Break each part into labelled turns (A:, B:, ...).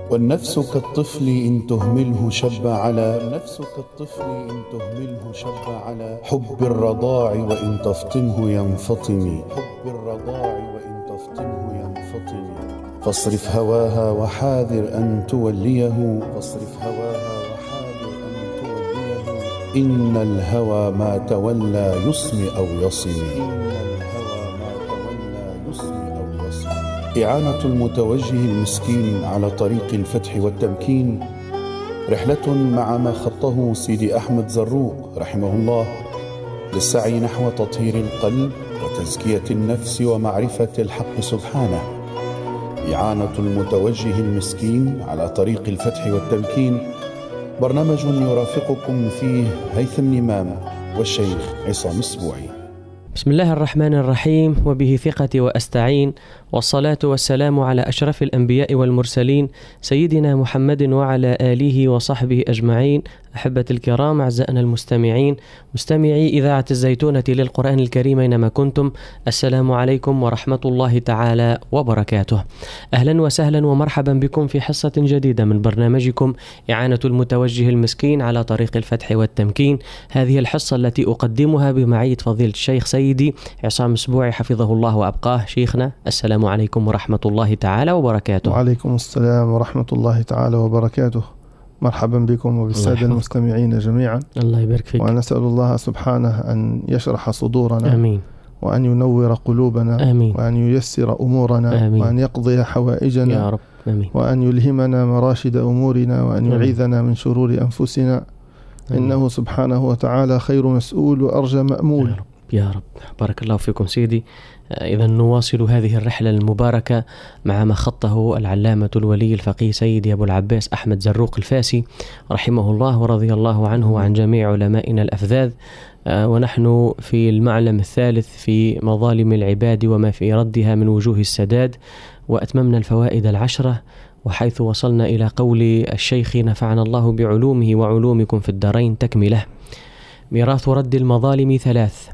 A: والنفس كالطفل إن تهمله شب على حب الرضاع وإن تفطمه ينفطم فاصرف هواها وحاذر أن توليه إن الهوى ما تولى يصم أو يصم. إعانة المتوجه المسكين على طريق الفتح والتمكين رحلة مع ما خطه سيدي أحمد زروق رحمه الله للسعي نحو تطهير القلب وتزكية النفس ومعرفة الحق سبحانه. إعانة المتوجه المسكين على طريق الفتح والتمكين برنامج يرافقكم فيه هيثم نمام والشيخ عصام السبوعي.
B: بسم الله الرحمن الرحيم، وبه ثقتي وأستعين، والصلاة والسلام على أشرف الأنبياء والمرسلين سيدنا محمد وعلى آله وصحبه أجمعين. أحبة الكرام، أعزائنا المستمعين، مستمعي إذاعة الزيتونة للقرآن الكريم أينما كنتم، السلام عليكم ورحمة الله تعالى وبركاته. أهلا وسهلا ومرحبا بكم في حصة جديدة من برنامجكم إعانة المتوجه المسكين على طريق الفتح والتمكين. هذه الحصة التي أقدمها بمعية فضيلة الشيخ سيدي عصام السبوعي حفظه الله وأبقاه. شيخنا، السلام عليكم ورحمة الله تعالى وبركاته.
C: وعليكم السلام ورحمة الله تعالى وبركاته. مرحبا بكم وبالسادة المستمعين جميعا.
B: الله يبارك فيك.
C: ونسأل الله سبحانه أن يشرح صدورنا،
B: آمين،
C: وأن ينور قلوبنا،
B: آمين،
C: وأن ييسر أمورنا،
B: آمين،
C: وأن يقضي حوائجنا
B: يا رب، آمين،
C: وأن يلهمنا مراشد أمورنا، وأن يعيذنا من شرور أنفسنا، إنه سبحانه وتعالى خير مسؤول وأرجى مأمول.
B: يا رب يا رب. بارك الله فيكم سيدي. إذا نواصل هذه الرحلة المباركة مع ما خطه العلامة الولي الفقيه سيدي أبو العباس أحمد زروق الفاسي رحمه الله ورضي الله عنه وعن جميع علمائنا الأفذاذ. ونحن في المعلم الثالث في مظالم العباد وما في ردها من وجوه السداد، وأتممنا الفوائد 10، وحيث وصلنا إلى قول الشيخ نفعنا الله بعلومه وعلومكم في الدارين تكمله. ميراث رد المظالم 3: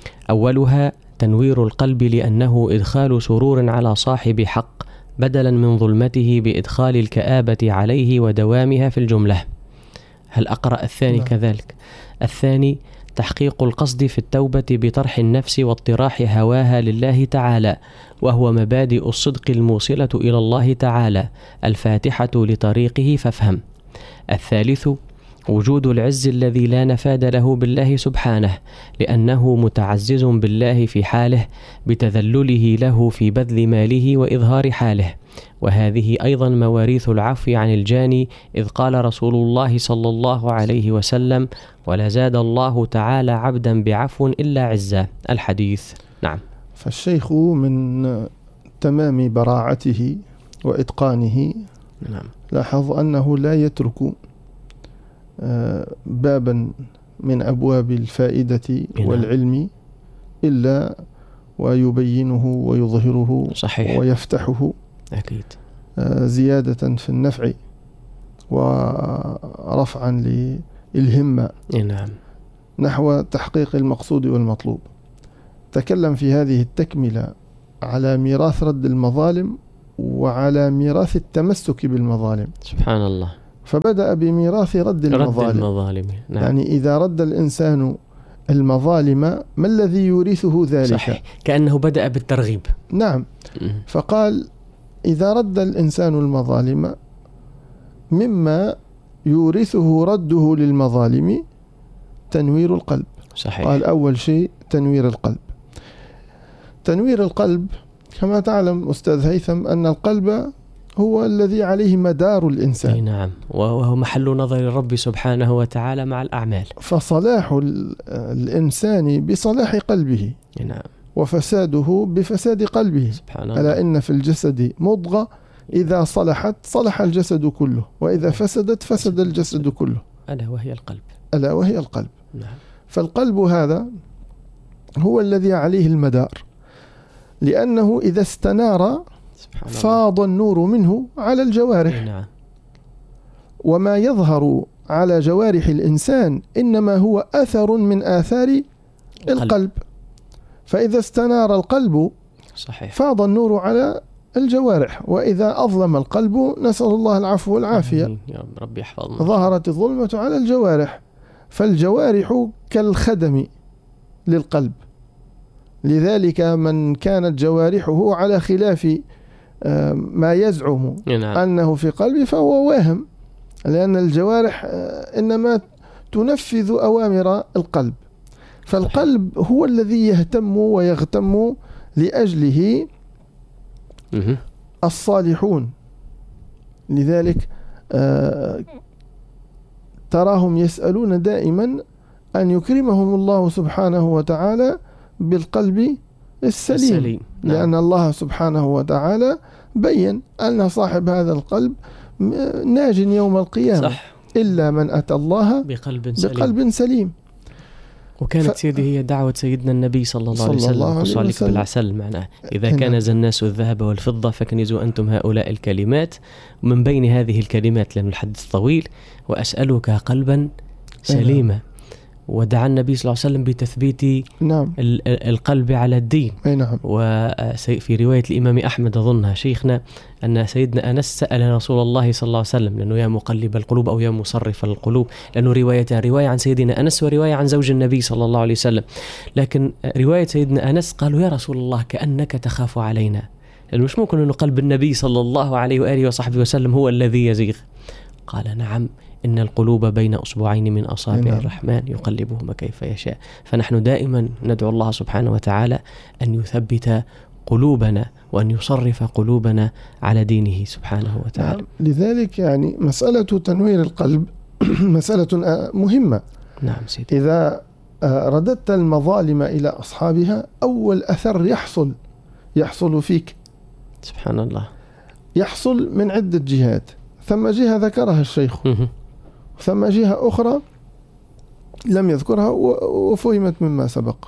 B: أولها تنوير القلب، لأنه إدخال سرور على صاحب حق بدلا من ظلمته بإدخال الكآبة عليه ودوامها في الجملة. هل أقرأ الثاني كذلك؟ الثاني تحقيق القصد في التوبة بطرح النفس واطراح هواها لله تعالى، وهو مبادئ الصدق الموصلة إلى الله تعالى الفاتحة لطريقه فافهم. الثالث وجود العز الذي لا نفاد له بالله سبحانه، لأنه متعزز بالله في حاله بتذلله له في بذل ماله وإظهار حاله. وهذه أيضا مواريث العفو عن الجاني، إذ قال رسول الله صلى الله عليه وسلم: ولا زاد الله تعالى عبدا بعفو إلا عزا. الحديث. نعم.
C: فالشيخ من تمام براعته وإتقانه لاحظ أنه لا يترك بابا من أبواب الفائدة والعلم إلا ويبينه ويظهره، صحيح، ويفتحه،
B: أكيد،
C: زيادة في النفع ورفعا للهمة نحو تحقيق المقصود والمطلوب. تكلم في هذه التكملة على ميراث رد المظالم وعلى ميراث التمسك بالمظالم.
B: سبحان الله.
C: فبدأ بميراث رد المظالم.
B: نعم.
C: يعني إذا رد الإنسان المظالم ما الذي يورثه ذلك؟
B: صحيح، كأنه بدأ بالترغيب.
C: نعم. فقال إذا رد الإنسان المظالم مما يورثه رده للمظالم تنوير القلب.
B: صحيح.
C: قال أول شيء تنوير القلب. تنوير القلب كما تعلم أستاذ هيثم أن القلب هو الذي عليه مدار الإنسان.
B: نعم، وهو محل نظر الرب سبحانه وتعالى مع الأعمال.
C: فصلاح الإنسان بصلاح قلبه،
B: نعم،
C: وفساده بفساد قلبه.
B: سبحان الله.
C: ألا إن في الجسد مضغة إذا صلحت صلح الجسد كله، وإذا فسدت فسد الجسد كله،
B: ألا وهي القلب.
C: ألا وهي القلب.
B: نعم.
C: فالقلب هذا هو الذي عليه المدار، لأنه إذا استنار فاض النور منه على الجوارح.
B: نعم.
C: وما يظهر على جوارح الإنسان إنما هو أثر من آثار القلب. فإذا استنار القلب،
B: صحيح،
C: فاض النور على الجوارح. وإذا أظلم القلب نسأل الله العفو والعافية،
B: يا رب يحفظنا،
C: ظهرت الظلمة على الجوارح. فالجوارح كالخدم للقلب، لذلك من كانت جوارحه على خلاف ما يزعم أنه في قلبه فهو واهم، لأن الجوارح إنما تنفذ أوامر القلب، فالقلب هو الذي يهتم ويغتم لأجله الصالحون. لذلك تراهم يسألون دائما أن يكرمهم الله سبحانه وتعالى بالقلب السليم. لأن الله سبحانه وتعالى بين أن صاحب هذا القلب ناج يوم القيامة، صح، إلا من أتى الله بقلب سليم.
B: وكانت سيدي هي دعوة سيدنا النبي صلى الله عليه وسلم، قص عليك بالعسل، معناه إذا كنز الناس الذهب والفضة فكنزوا أنتم هؤلاء الكلمات، ومن بين هذه الكلمات لأن الحديث طويل، وأسألك قلبا سليما. ودعا النبي صلى الله عليه وسلم بتثبيت القلب على الدين. وفي رواية الإمام أحمد أظنها شيخنا أن سيدنا أنس سأل رسول الله صلى الله عليه وسلم، لأنه يا مقلب القلوب أو يا مصرف القلوب، لأنه روايتان، رواية عن سيدنا أنس ورواية عن زوج النبي صلى الله عليه وسلم. لكن رواية سيدنا أنس قالوا يا رسول الله كأنك تخاف علينا، لأنه مش ممكن أنه قلب النبي صلى الله عليه وآله وصحبه وسلم هو الذي يزيغ. قال نعم، إن القلوب بين أصبعين من أصابع الرحمن يقلبهما كيف يشاء. فنحن دائما ندعو الله سبحانه وتعالى أن يثبت قلوبنا وأن يصرف قلوبنا على دينه سبحانه وتعالى.
C: لذلك يعني مسألة تنوير القلب مسألة مهمة.
B: نعم سيدي.
C: إذا رددت المظالم إلى أصحابها، أول أثر يحصل فيك،
B: سبحان الله،
C: يحصل من عدة جهات. ثم جهة ذكرها الشيخ، ثم جهة أخرى لم يذكرها وفهمت مما سبق،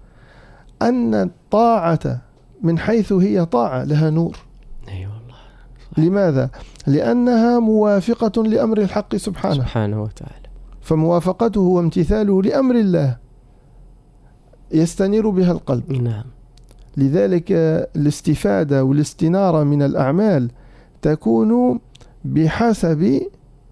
C: أن الطاعة من حيث هي طاعة لها نور.
B: أيوة والله.
C: لماذا؟ لأنها موافقة لأمر الحق
B: سبحانه وتعالى،
C: فموافقته وامتثاله لأمر الله يستنير بها القلب.
B: نعم.
C: لذلك الاستفادة والاستنارة من الأعمال تكون بحسب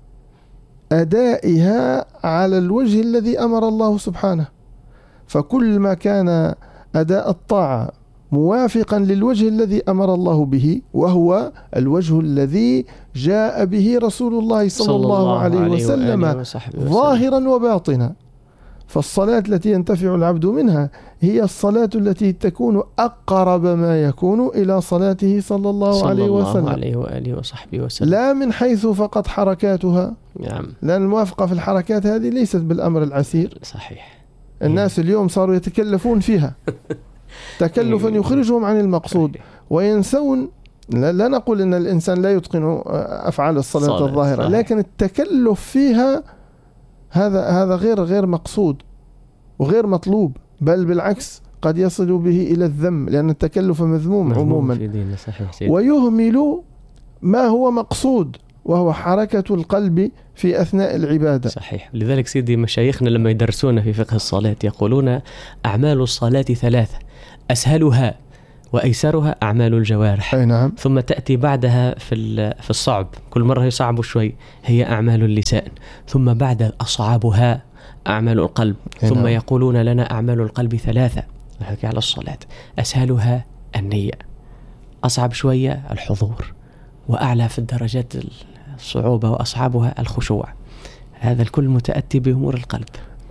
C: أدائها على الوجه الذي أمر الله سبحانه. فكل ما كان أداء الطاعة موافقا للوجه الذي أمر الله به، وهو الوجه الذي جاء به رسول الله صلى الله عليه وسلم ظاهرا وباطنا. فالصلاة التي ينتفع العبد منها هي الصلاة التي تكون أقرب ما يكون إلى صلاته صلى الله عليه وسلم،
B: عليه وآله وصحبه وسلم،
C: لا من حيث فقط حركاتها.
B: نعم.
C: لأن الموافقة في الحركات هذه ليست بالأمر العسير.
B: صحيح.
C: الناس اليوم صاروا يتكلفون فيها تكلفا يخرجهم عن المقصود، وينسون. لا نقول أن الإنسان لا يتقن أفعال الصلاة الظاهرة، لكن التكلف فيها هذا غير مقصود وغير مطلوب، بل بالعكس قد يصل به إلى الذم، لأن التكلف مذموم عموما، ويهمل ما هو مقصود وهو حركة القلب في أثناء العبادة.
B: صحيح. لذلك سيدي مشايخنا لما يدرسون في فقه الصلاة يقولون أعمال الصلاة ثلاثة، أسهلها وأيسرها أعمال الجوارح.
C: نعم.
B: ثم تأتي بعدها في الصعب، كل مرة يصعب شوي، هي أعمال اللسان. ثم بعد أصعبها أعمال القلب. ثم يقولون لنا أعمال القلب ثلاثة، نحكي على الصلاة، أسهلها النية، أصعب شوية الحضور، وأعلى في الدرجات الصعوبة وأصعبها الخشوع. هذا الكل متأتي بأمور القلب.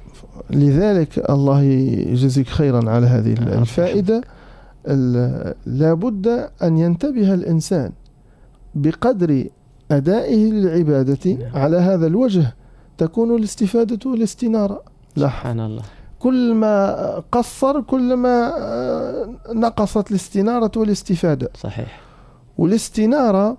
C: لذلك الله يجزيك خيرا على هذه الفائدة. لا بد أن ينتبه الإنسان بقدر أدائه للعبادة على هذا الوجه تكون الاستفادة والاستنارة.
B: سبحان الله.
C: كل ما قصر كل ما نقصت الاستنارة والاستفادة.
B: صحيح.
C: والاستنارة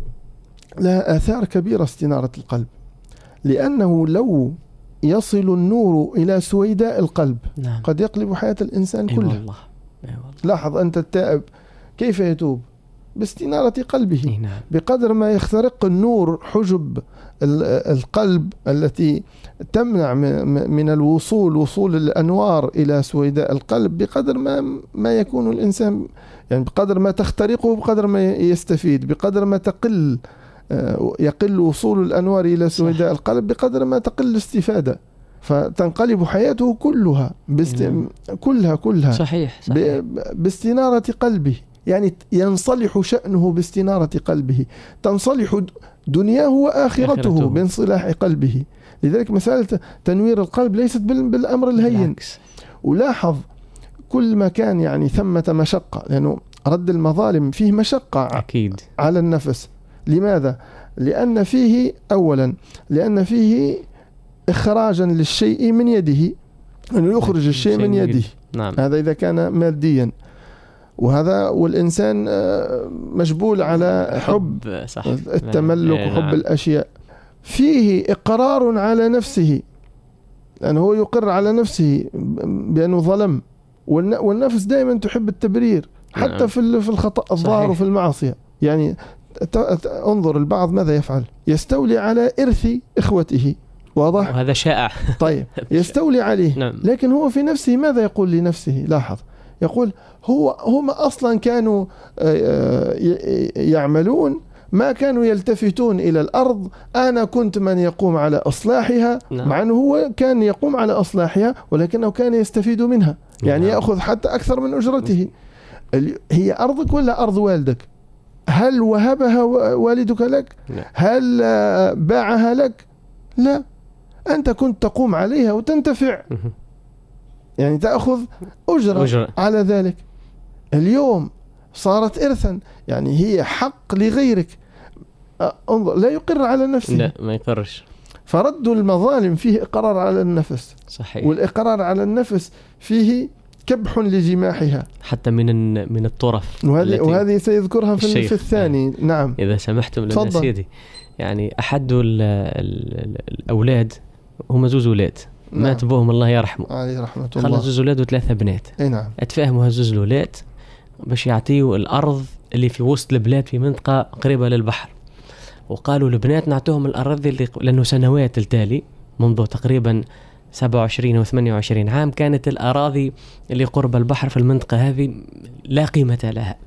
C: لها آثار كبيرة، استنارة القلب، لأنه لو يصل النور إلى سويداء القلب قد يقلب حياة الإنسان كلها.
B: والله.
C: لاحظ أنت التائب كيف يتوب؟ باستنارة قلبه.
B: نعم.
C: بقدر ما يخترق النور حجب القلب التي تمنع من وصول الأنوار إلى سويداء القلب، بقدر ما يكون الإنسان، يعني بقدر ما تخترقه بقدر ما يستفيد، بقدر ما يقل وصول الأنوار إلى سويداء القلب بقدر ما تقل الاستفادة، فتنقلب حياته كلها كلها
B: صحيح.
C: باستنارة قلبه. يعني ينصلح شأنه باستنارة قلبه، تنصلح دنياه وآخرته بانصلاح قلبه. لذلك مسألة تنوير القلب ليست بالأمر الهين. ولاحظ كل ما كان يعني ثمة مشقة، لأنه رد المظالم فيه مشقة
B: أكيد
C: على النفس. لماذا؟ لأن فيه أولا إخراجا للشيء من يده، أنه يخرج الشيء من يده.
B: نعم.
C: هذا إذا كان ماديا، وهذا والإنسان مجبول على حب التملك وحب الأشياء. فيه إقرار على نفسه، لأنه هو يقر على نفسه بأنه ظلم، والنفس دائما تحب التبرير حتى في الخطأ الظاهر وفي المعصية. يعني انظر البعض ماذا يفعل، يستولي على إرث إخوته، واضح؟
B: وهذا شائع.
C: طيب يستولي عليه.
B: نعم.
C: لكن هو في نفسه ماذا يقول لنفسه؟ لاحظ، يقول هم أصلا كانوا يعملون، ما كانوا يلتفتون إلى الأرض، أنا كنت من يقوم على إصلاحها.
B: نعم.
C: مع أنه هو كان يقوم على إصلاحها ولكنه كان يستفيد منها، يعني يأخذ حتى أكثر من أجرته. هي أرضك ولا أرض والدك؟ هل وهبها والدك لك؟
B: لا.
C: هل باعها لك؟ لا، أنت كنت تقوم عليها وتنتفع، يعني تأخذ أجرة على ذلك. اليوم صارت إرثا، يعني هي حق لغيرك. انظر، لا يقر على نفسه.
B: لا، ما يقرش.
C: فرد المظالم فيه إقرار على النفس.
B: صحيح.
C: والإقرار على النفس فيه كبح لجماحها
B: حتى من الطرف،
C: وهذه سيذكرها في الثاني. نعم،
B: إذا سمحتم لنا سيدي. يعني أحد الأولاد، هم زوز أولاد.
C: نعم.
B: مات أبوهم الله يرحمه،
C: عليه رحمة الله،
B: خلى زوز أولاد وثلاثة بنات.
C: نعم.
B: اتفاهموا هالزوز الأولاد باش يعطيوا الأرض اللي في وسط البلاد في منطقة قريبة للبحر، وقالوا البنات نعطوهم الأراضي اللي لأنه سنوات التالي منذ تقريبا 27 أو 28 عام كانت الأراضي اللي قرب البحر في المنطقة هذه لا قيمة لها.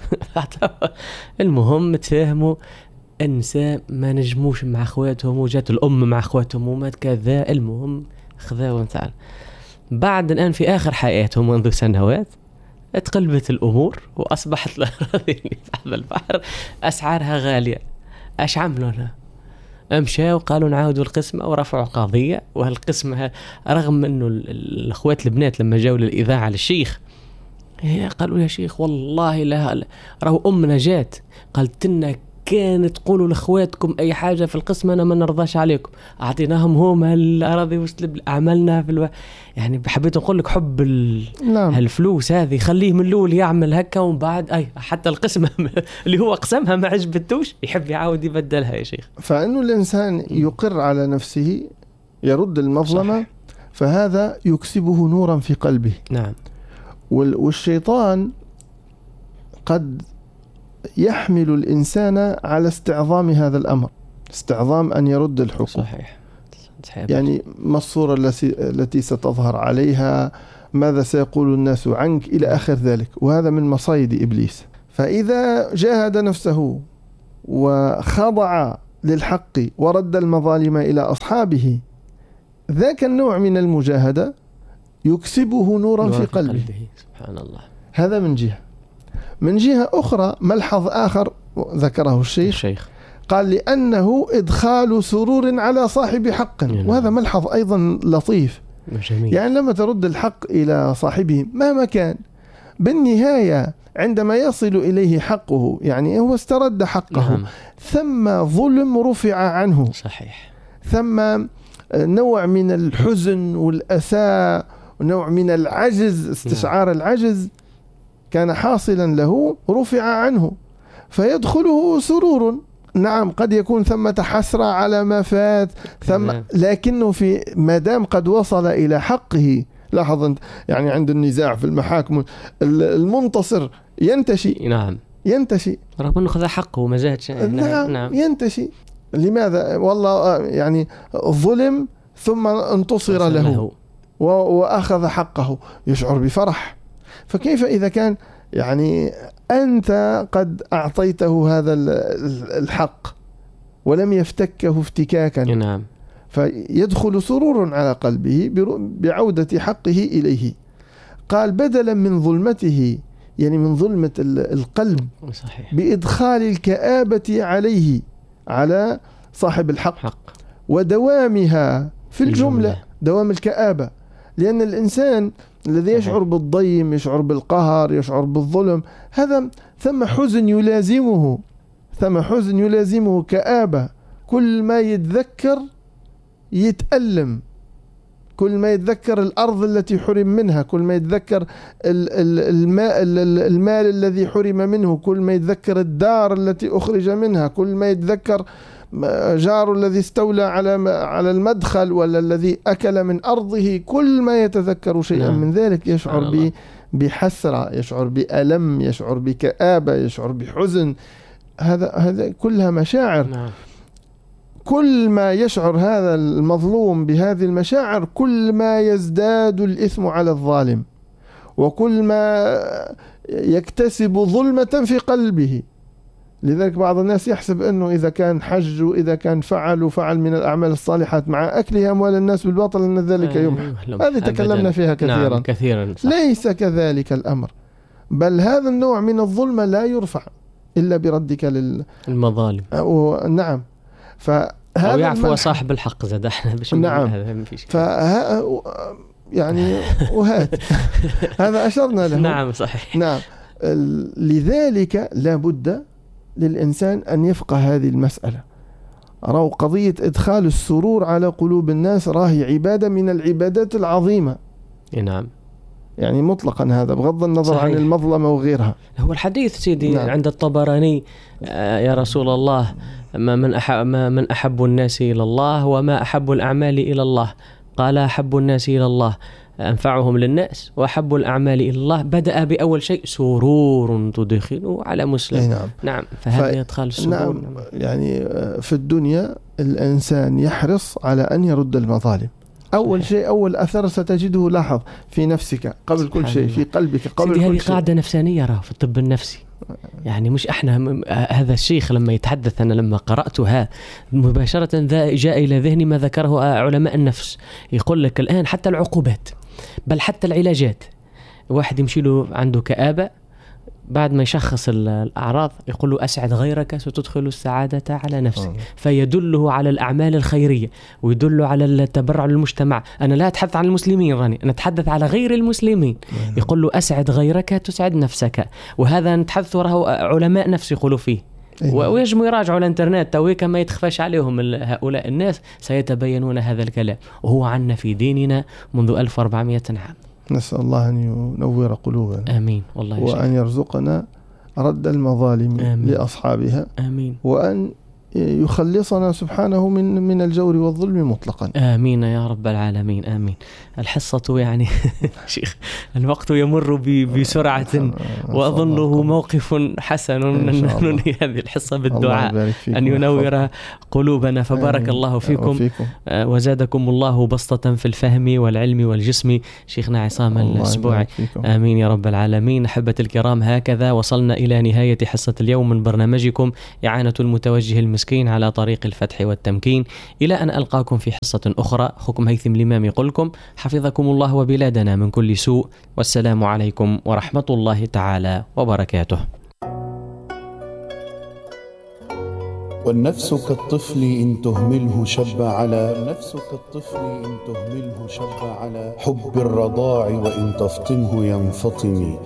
B: المهم تفاهموا النساء ما نجموش مع أخواتهم، وجات الأم مع أخواتهم ومات كذا. المهم خذاوا وانتعال. بعد الآن في آخر حياتهم منذ سنوات اتقلبت الأمور، وأصبحت الأراضي اللي تحت البحر أسعارها غالية. أش عملوا لها؟ أمشوا وقالوا نعاودوا القسمة ورفعوا قضية. وهالقسمة رغم أنه الأخوات البنات لما جاوا للإذاعة للشيخ قالوا يا شيخ والله لا راهو أمنا جات قالت لنا كانت تقولوا لأخواتكم أي حاجة في القسم أنا ما نرضاش عليكم، أعطيناهم هم هالأراضي وصل عملنا في يعني حبيت نقول لك حب
C: نعم.
B: هالفلوس هذه خليه من الأول يعمل هكا، ومن بعد حتى القسمة اللي هو قسمها ما عجبتوش يحب يعاود يبدلها يا شيخ.
C: فإنه الإنسان يقر على نفسه، يرد المظلمة. صح. فهذا يكسبه نورا في قلبه.
B: نعم.
C: والشيطان قد يحمل الإنسان على استعظام هذا الأمر، استعظام أن يرد الحقوق.
B: صحيح.
C: يعني ما الصورة التي ستظهر عليها، ماذا سيقول الناس عنك، إلى آخر ذلك. وهذا من مصايد إبليس. فإذا جاهد نفسه وخضع للحق ورد المظالم إلى أصحابه، ذاك النوع من المجاهدة يكسبه نورا في قلبه.
B: سبحان الله. هذا
C: من جهة. من جهة أخرى ملحظ آخر ذكره الشيخ قال لأنه إدخال سرور على صاحب حق. وهذا ملحظ أيضا لطيف.
B: جميل.
C: يعني لما ترد الحق إلى صاحبه مهما كان، بالنهاية عندما يصل إليه حقه، يعني هو استرد حقه. ثم ظلم رفع عنه.
B: صحيح.
C: ثم نوع من الحزن والأسى ونوع من العجز، استشعار العجز كان حاصلا له، رفع عنه فيدخله سرور. نعم، قد يكون ثمة حسرة على ما فات، لكنه في مادام قد وصل إلى حقه. لاحظ يعني عند النزاع في المحاكم المنتصر ينتشي.
B: نعم.
C: ينتشي
B: رغم أنه خذ حقه وما زادش.
C: نعم ينتشي. لماذا؟ والله يعني ظلم ثم انتصر له وأخذ حقه، يشعر بفرح. فكيف إذا كان يعني أنت قد أعطيته هذا الحق ولم يفتكه افتكاكا؟
B: نعم.
C: فيدخل سرور على قلبه بعودة حقه إليه. قال بدلا من ظلمته، يعني من ظلمة القلب،
B: صحيح،
C: بإدخال الكآبة عليه، على صاحب الحق، ودوامها في الجملة، دوام الكآبة. لأن الإنسان الذي يشعر بالضيم، يشعر بالقهر، يشعر بالظلم، هذا ثم حزن يلازمه، ثم حزن يلازمه، كآبة. كل ما يتذكر يتألم، كل ما يتذكر الأرض التي حرم منها، كل ما يتذكر المال الذي حرم منه، كل ما يتذكر الدار التي أخرج منها، كل ما يتذكر جار الذي استولى على المدخل ولا الذي أكل من أرضه، كل ما يتذكر شيئا من ذلك يشعر بحسرة، يشعر بألم، يشعر بكآبة، يشعر بحزن. هذا كلها مشاعر. كل ما يشعر هذا المظلوم بهذه المشاعر كل ما يزداد الإثم على الظالم، وكل ما يكتسب ظلمة في قلبه. لذلك بعض الناس يحسب أنه إذا كان حج وإذا كان فعل من الأعمال الصالحات مع أكله أموال الناس بالباطل أن ذلك يمحى. هذه تكلمنا فيها كثيرا.
B: نعم كثيرا.
C: ليس كذلك الأمر، بل هذا النوع من الظلم لا يرفع إلا بردك
B: للمظالم.
C: نعم.
B: أو يعفو صاحب الحق زاد احنا باش.
C: نعم. يعني وهات هذا أشرنا له.
B: نعم صحيح.
C: نعم. لذلك لا بد للإنسان أن يفقه هذه المسألة. رأوا قضية إدخال السرور على قلوب الناس راهي عبادة من العبادات العظيمة.
B: نعم.
C: يعني مطلقا هذا بغض النظر
B: صحيح.
C: عن المظلمة وغيرها.
B: هو الحديث سيدي
C: نعم.
B: عند الطبراني يا رسول الله ما من أحب الناس إلى الله وما أحب الأعمال إلى الله؟ قال أحب الناس إلى الله أنفعهم للناس، وأحب الأعمال إلى الله بدأ بأول شيء سرور تدخله على مسلم.
C: نعم.
B: نعم. فهذا يدخل السرور.
C: نعم. يعني في الدنيا الإنسان يحرص على أن يرد المظالم. أول شيء، أول أثر ستجده، لاحظ في نفسك قبل كل شيء، في قلبك قبل كل شيء.
B: هذه قاعدة نفسانية في الطب النفسي. يعني مش احنا هذا الشيخ لما يتحدث، أنا لما قرأتها مباشرة جاء إلى ذهني ما ذكره علماء النفس. يقول لك الآن حتى العقوبات، بل حتى العلاجات، واحد يمشي له عنده كآبة، بعد ما يشخص الأعراض يقول له أسعد غيرك ستدخل السعادة على نفسك. فيدله على الأعمال الخيرية ويدله على التبرع للمجتمع. أنا لا أتحدث عن المسلمين راني، أنا أتحدث على غير المسلمين. يقول له أسعد غيرك تسعد نفسك. وهذا نتحدث وراء علماء نفس يقولوا فيه. ويجموا يراجعوا الانترنت تويك ما يتخفاش عليهم هؤلاء الناس، سيتبينون هذا الكلام، وهو عنا في ديننا منذ 1400 عام.
C: نسأل الله أن ينور قلوبنا.
B: آمين. والله
C: وأن يرزقنا رد المظالم
B: آمين.
C: لأصحابها.
B: آمين.
C: وأن يخلصنا سبحانه من الجور والظلم مطلقا.
B: آمين يا رب العالمين. آمين. الحصة يعني شيخ الوقت يمر بسرعة، وأظنه موقف حسن أن ننهي هذه الحصة بالدعاء أن ينور قلوبنا. فبارك الله فيكم وزادكم الله بسطة في الفهم والعلم والجسم شيخنا عصام الأسبوعي. آمين يا رب العالمين. أحبة الكرام، هكذا وصلنا إلى نهاية حصة اليوم من برنامجكم إعانة المتوجه المسكين على طريق الفتح والتمكين. إلى أن ألقاكم في حصة أخرى، أخوكم هيثم الإمام يقولكم حفظكم الله وبلادنا من كل سوء، والسلام عليكم ورحمة الله تعالى وبركاته.
A: والنفس كالطفل إن تهمله شب على حب الرضاع وإن تفطمه ينفطم.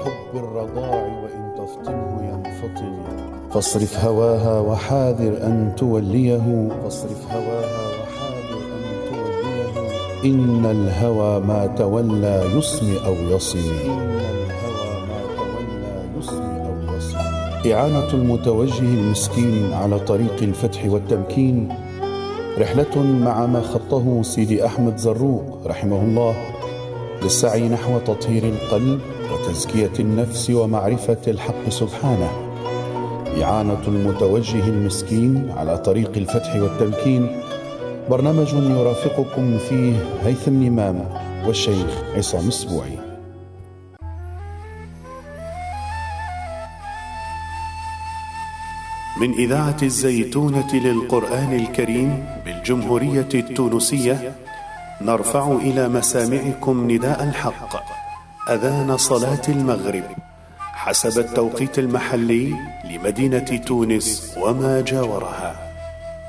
A: فاصرف هواها وحاذر أن توليه. إن الهوى ما تولى يصم أو يصم. إعانة المتوجه المسكين على طريق الفتح والتمكين، رحلة مع ما خطه سيدي أحمد زروق رحمه الله للسعي نحو تطهير القلب وتزكية النفس ومعرفة الحق سبحانه. إعانة المتوجه المسكين على طريق الفتح والتمكين، برنامج يرافقكم فيه هيثم نمامة والشيخ عصام السبوعي. من إذاعة الزيتونة للقرآن الكريم بالجمهورية التونسية، نرفع إلى مسامعكم نداء الحق، أذان صلاة المغرب حسب التوقيت المحلي لمدينة تونس وما جاورها.